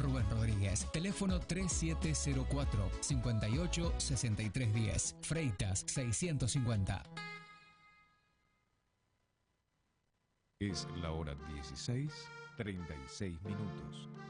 Rubén Rodríguez. Teléfono 3704 58 63 10. Freitas 650. Es la hora 16:36.